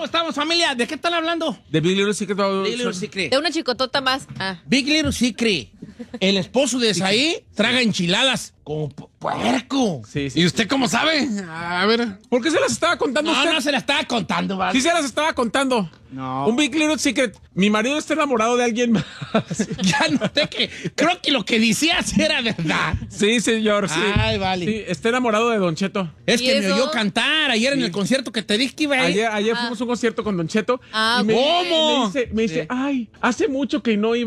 ¿Cómo estamos, familia? ¿De qué están hablando? De Big Little Secret. Big Little Secret. De una chicotota más. Big Little Secret. El esposo de Saí traga enchiladas como puerco. Sí, sí. ¿Y usted cómo sabe? A ver. ¿Por qué se las estaba contando usted? No se la estaba contando, ¿vale? Sí se las estaba contando. No. Un Big Little Secret. Mi marido está enamorado de alguien más. Ya noté que creo que lo que decías era verdad. Sí, señor, sí. Ay, vale. Sí, está enamorado de Don Cheto. Es ¿Y que me eso? oyó cantar ayer en el concierto que te dije que iba a ir. Ayer fuimos a un concierto con Don Cheto. Y ¿cómo? Me dice, ay, hace mucho que no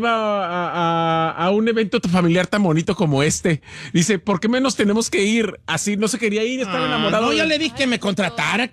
iba a un evento familiar tan bonito como este. Dice, ¿por qué menos tenemos que ir? Así, no se quería ir, estaba enamorado. No, yo le dije que me contratara.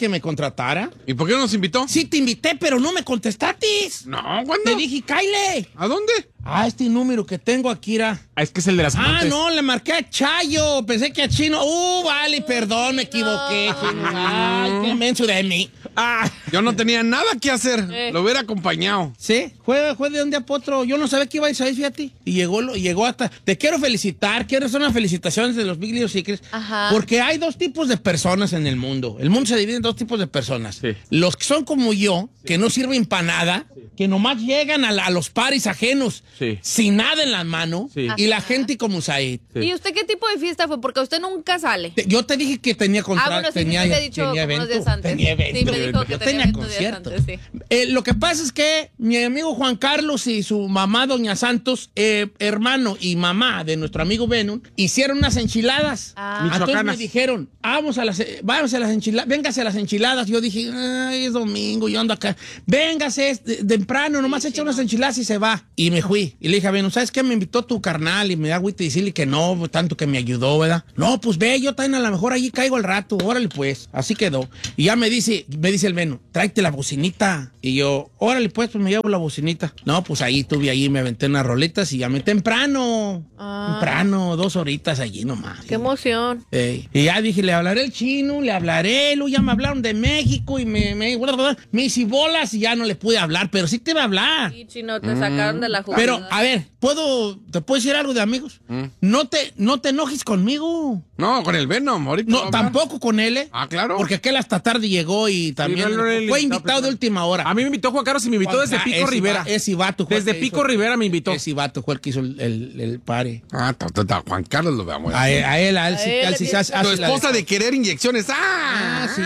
¿Y por qué no nos invitó? Sí, te invité, pero no me contestaste. No, ¿cuándo? Te dije, Kyle. ¿A dónde? Este número que tengo aquí era. Es que es el de las amantes. No, le marqué a Chayo. Pensé que a Chino. Vale, perdón, me equivoqué. Chino. Ay, qué menso de mí. Yo no tenía nada que hacer. Lo hubiera acompañado. Sí, fue de un día para otro. Yo no sabía que iba a ir, fíjate. Y llegó hasta. Te quiero felicitar. Quiero hacer unas felicitaciones de los Big Little Secrets. Ajá. Porque hay dos tipos de personas en el mundo. El mundo se divide en dos tipos de personas. Sí. Los que son como yo, que no sirven para nada, que nomás llegan a los paris ajenos Sí. sin nada en la mano. Sí. Y la gente como Said. Sí. ¿Y usted qué tipo de fiesta fue? Porque usted nunca sale. Yo te dije que tenía contrato. Bueno, sí, tenía, me había dicho tenía como unos evento. días antes. Tenía evento. Sí, me dijo que Yo tenía tenía evento días concierto. antes, sí. Lo que pasa es que mi amigo Juan Carlos y su mamá, Doña Santos, hermano y mamá de nuestro amigo Venom, hicieron unas enchiladas. Entonces me Michoacanas. dijeron, vamos a las enchiladas, véngase a las enchiladas. Yo dije, ay, es domingo, yo ando acá. Véngase temprano, nomás echa unas enchiladas y se va. Y me fui. Y le dije a Venom, ¿sabes qué? Me invitó tu carnal y me da agüita y decirle que no, tanto que me ayudó, ¿verdad? No, pues ve, yo también a lo mejor allí caigo al rato. Órale, pues. Así quedó. Y ya me dice el Venom, tráete la bocinita. Y yo, órale, pues me llevo la bocinita. No, pues ahí estuve ahí, me aventé unas roletas y llamé temprano. Temprano, 2 horitas allí nomás. Qué emoción. Y ya dije, le hablaré al Chino, le hablaré, luego ya me hablaron de México y me hice bolas y ya no le pude hablar, pero sí te iba a hablar. Sí, Chino, te sacaron de la jugada. Pero, a ver, ¿te puedo decir algo de amigos? No te enojes conmigo. No, con el Venom. Ahorita No, tampoco con él, ¿eh? claro. Porque aquel hasta tarde llegó y también no, fue invitado de última hora. A mí me invitó Juan Carlos y me invitó desde Pico Rivera. Ese vato fue Desde el que Pico hizo- Rivera me invitó. Ese vato fue el que hizo el pare. Juan Carlos lo veamos. A él sí se hace Tu la esposa de querer inyecciones. sí.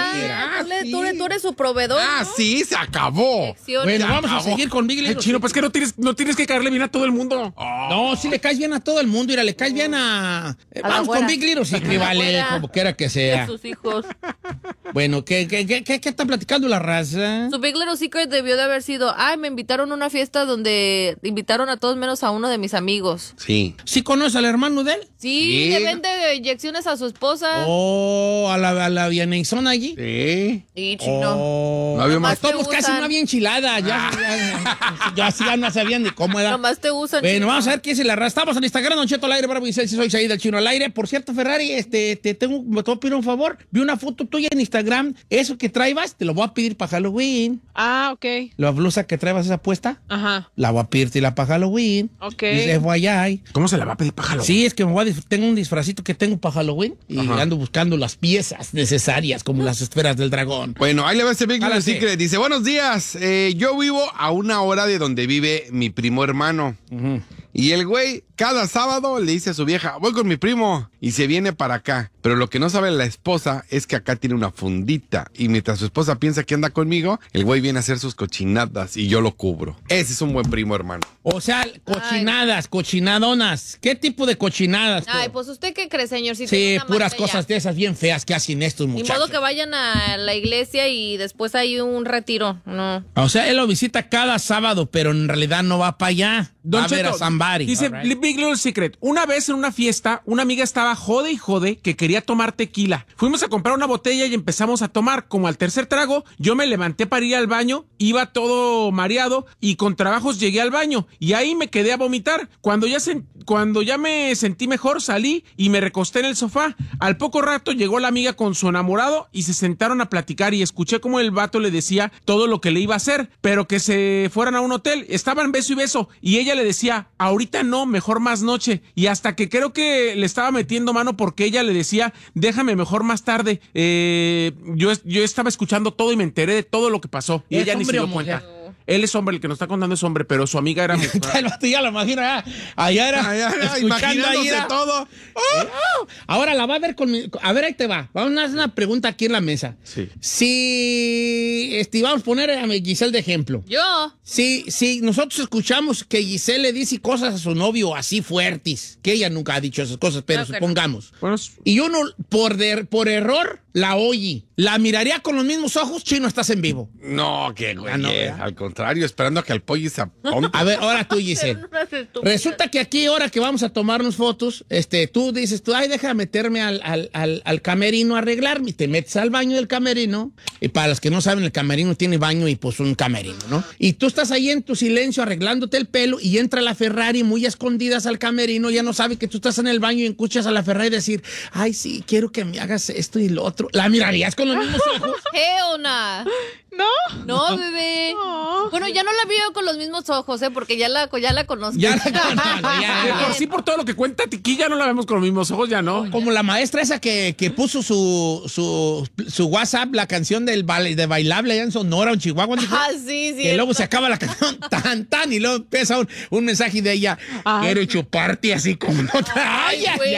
Tú eres su proveedor, ¿no? Sí, se acabó. Bueno, Se vamos a acabó. seguir con Big Little Ay, Chino, pues que no tienes que caerle bien a todo el mundo. No, sí le caes bien a todo el mundo. Mira, le caes bien a la vamos güera. con Big Little Secret, vale, güera. como quiera que De sea. sus hijos. Bueno, ¿qué está platicando la raza? Su Big Little Secret debió de haber sido, me invitaron a una fiesta donde invitaron a todos menos a uno de mis amigos. Sí. ¿Sí conoces al hermano de él? Sí, le vende inyecciones a su esposa. A la Vianeyzona allí. Sí. Y Chino. No había Nomás más. te Todos casi usan. no había enchilada. Ya no sabían ni cómo era. Nomás te usan. Bueno, Chino. vamos a ver qué es el arrastre. Estamos en Instagram, Don Cheto al aire, Bravo y Celsi, soy Saíd, el Chino al aire. Por cierto, Ferrari, me te voy a pedir un favor. Vi una foto tuya en Instagram. Eso que traibas, te lo voy a pedir para Halloween. Ok. La blusa que traibas esa puesta, Ajá. la voy a pedirte para Halloween. Ok. Dice FYI. ¿Cómo se la va a pedir para Halloween? Sí, es que tengo un disfrazito que tengo para Halloween y ando buscando las piezas necesarias, como las esferas del dragón. Bueno, ahí le va ese Big Little Jálate. Secret. Dice, buenos días. Yo vivo a 1 hora de donde vive mi primo hermano. Y el güey, cada sábado le dice a su vieja, voy con mi primo, y se viene para acá. Pero lo que no sabe la esposa es que acá tiene una fundita. Y mientras su esposa piensa que anda conmigo, el güey viene a hacer sus cochinadas y yo lo cubro. Ese es un buen primo, hermano. O sea, cochinadonas. ¿Qué tipo de cochinadas? Ay, pues usted qué cree, señor. Si sí, tiene una puras amante ya. cosas de esas bien feas que hacen estos Ni muchachos. modo que vayan a la iglesia y después hay un retiro. No. O sea, él lo visita cada sábado, pero en realidad no va para allá. Don va a ver Cheto, a Zambari. dice All right. Big Little Secret. Una vez en una fiesta, una amiga estaba jode y jode que quería tomar tequila. Fuimos a comprar una botella y empezamos a tomar. Como al tercer trago, yo me levanté para ir al baño, iba todo mareado y con trabajos llegué al baño. Y ahí me quedé a vomitar. Cuando ya me sentí mejor, salí y me recosté en el sofá. Al poco rato llegó la amiga con su enamorado y se sentaron a platicar y escuché como el vato le decía todo lo que le iba a hacer, pero que se fueran a un hotel. Estaban beso y beso y ella le decía, ahorita no, mejor mejor más noche. Y hasta que creo que le estaba metiendo mano porque ella le decía, déjame mejor más tarde. Yo estaba escuchando todo y me enteré de todo lo que pasó. Y ¿Es ella ni se hombre dio o mujer? cuenta. Él es hombre, el que nos está contando es hombre, pero su amiga era mujer. Ya lo imagino, allá era escuchando ahí. Imaginándose todo. Ahora la va a ver a ver, ahí te va. Vamos a hacer una pregunta aquí en la mesa. Sí. Si vamos a poner a Giselle de ejemplo. Yo. Si nosotros escuchamos que Giselle le dice cosas a su novio así fuertes, que ella nunca ha dicho esas cosas, pero Claro que supongamos. Bueno, Y uno, por error, la oye. ¿La miraría con los mismos ojos? Chino, estás en vivo. No, que güey. Ah, no, ¿verdad? Al contrario, esperando a que el pollo se aponte. A ver, ahora tú, Giselle. Resulta que aquí, ahora que vamos a tomarnos fotos, tú dices, ay, deja meterme al camerino a arreglarme. Te metes al baño del camerino. Y para los que no saben, el camerino tiene baño y pues un camerino, ¿no? Y tú estás ahí en tu silencio arreglándote el pelo y entra la Ferrari muy a escondidas al camerino. Ya no sabe que tú estás en el baño y escuchas a la Ferrari decir, ay, sí, quiero que me hagas esto y lo otro. ¿La mirarías con los mismos ojos? Hell nah. ¿No? No, bebé. No. Bueno, ya no la veo con los mismos ojos, porque ya la conozco. Ya la conozco, de por sí, por todo lo que cuenta Tiquí, ya no la vemos con los mismos ojos, ya no. Como la maestra esa que puso su WhatsApp, la canción de Bailable allá en Sonora, en Chihuahua. ¿No? Ah, sí, sí. Que luego se acaba la canción tan, y luego empieza un mensaje de ella. Quiero chuparte así como otra. Ay, Ay, güey.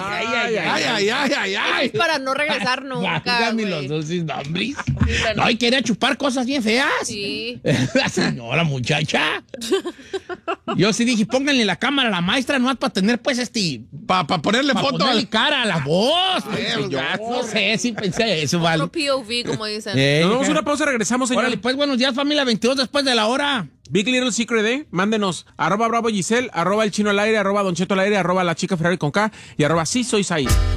Ay. Es para no regresar nunca, Válgame güey. los dulces nombres. Horrible, No, y quería chupar cosas bien feas. Sí. La señora muchacha. Yo sí dije, pónganle la cámara a la maestra, no para tener pues Para ponerle para foto ponerle al... cara a la voz. Pensé yo. No sé si pensé eso, vale. Otro POV, como dicen. Nos damos una pausa, regresamos, señor. Órale, pues buenos días, familia, 22 después de la hora. Big Little Secret, mándenos @Bravo Giselle, @El Chino al aire, @Don Cheto al aire, @La Chica Ferrari con K y @Sí Soy Sai.